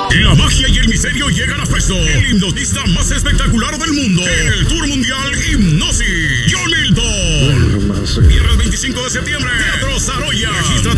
La magia y el misterio llegan a Fresno. El hipnotista más espectacular del mundo. En el Tour Mundial Hipnosis. John Milton. Viernes 25 de septiembre. Teatro Saroya.